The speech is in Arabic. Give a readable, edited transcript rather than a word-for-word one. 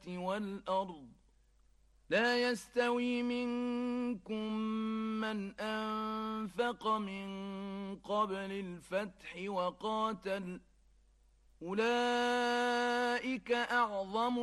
والأرض لا يستوي منكم من أنفق من قبل الفتح وقاتل أولئك أعظم